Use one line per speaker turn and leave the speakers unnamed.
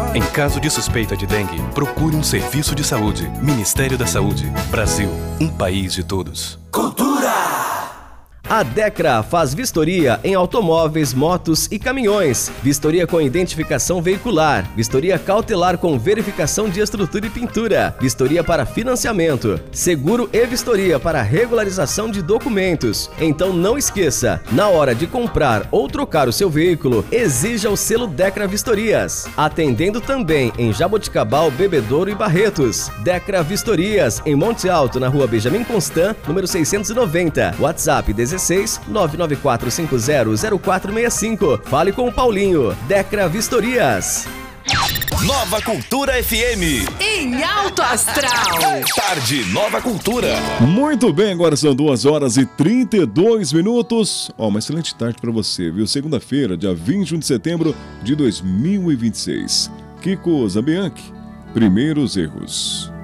Em caso de suspeita de dengue, procure um serviço de saúde. Ministério da Saúde. Brasil, um país de todos.
A Decra faz vistoria em automóveis, motos e caminhões. Vistoria com identificação veicular. Vistoria cautelar com verificação de estrutura e pintura. Vistoria para financiamento. Seguro e vistoria para regularização de documentos. Então não esqueça, na hora de comprar ou trocar o seu veículo, exija o selo Decra Vistorias. Atendendo também em Jaboticabal, Bebedouro e Barretos. Decra Vistorias, em Monte Alto, na rua Benjamin Constant, número 690. WhatsApp 16 994500465. Fale com o Paulinho. Decra Vistorias.
Nova Cultura FM.
Em Alto Astral.
Tarde Nova Cultura.
Muito bem, agora são 2h32. Uma excelente tarde para você, viu? Segunda-feira, dia 21 de setembro de 2026. Kiko Zambianchi, Primeiros Erros.